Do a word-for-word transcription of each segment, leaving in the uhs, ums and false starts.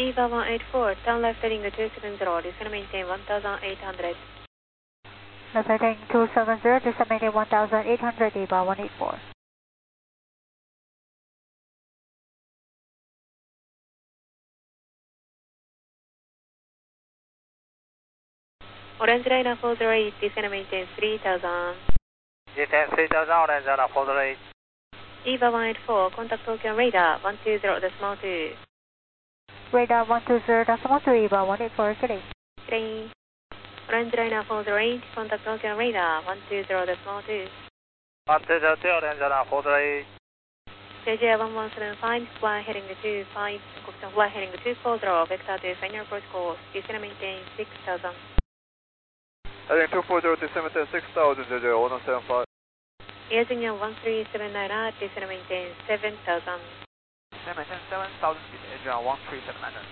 EVA one eight four, turn left heading two seven zero, descend maintain one thousand eight hundred. Left heading two seven zero, descend maintain one thousand eight hundred, EVA one eight four. Orange Liner four zero eight, descend maintain three thousand. Descend three thousand, Orange Liner four zero eight. EVA one eight four, contact Tokyo radar one two zero decimal two. Radar one two zero decimal two, EVA one eight four, good day. Good. Orange Liner four zero eight, contact Tokyo radar one two zero decimal two. one two zero two, Orange Liner four zero eight. J J one one seven five, fly heading two five, fly heading two four zero, vector to final approach course, descend maintain six thousand. Heading two four zero, descend maintain six thousand, J J one one seven five. Air Union one three seven nine R, descend maintain seven thousand. Descend maintain seven thousand feet, Air Union one three seven nine R.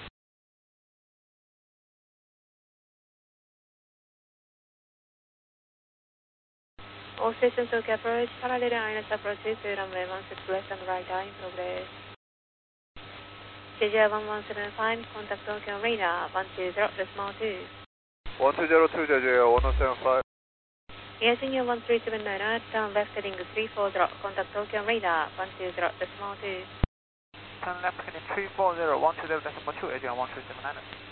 All stations Tokyo approach, parallel I N S approach to runway one six left and right are in progress. J J one one seven five, contact Tokyo radar one two zero decimal two. one two zero two, J J one one seven five. Air Union one three seven nine R, turn left heading three four zero, contact Tokyo radar one two zero decimal two. Turn left heading three four zero, one two zero decimal two, Air Union one three seven nine R.